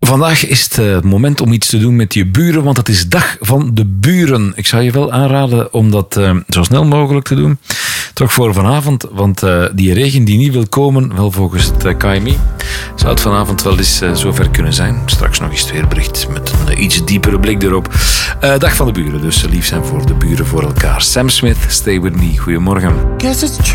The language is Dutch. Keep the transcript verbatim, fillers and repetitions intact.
Vandaag is het uh, moment om iets te doen met je buren, want het is dag van de buren. Ik zou je wel aanraden om dat uh, zo snel mogelijk te doen. Toch voor vanavond, want uh, die regen die niet wil komen, wel volgens het uh, K M I, zou het vanavond wel eens uh, zover kunnen zijn. Straks nog eens het weerbericht met een uh, iets diepere blik erop. Uh, dag van de buren, dus lief zijn voor de buren, voor elkaar. Sam Smith, Stay With Me. Goedemorgen. Guess it's true.